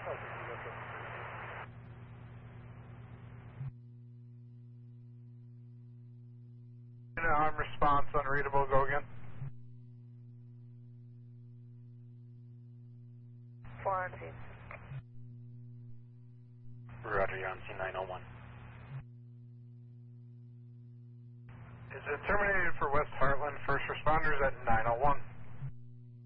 On response, unreadable, go again. Quarantine. Roger, you're on C901. Is it terminated for West Heartland first responders at 901?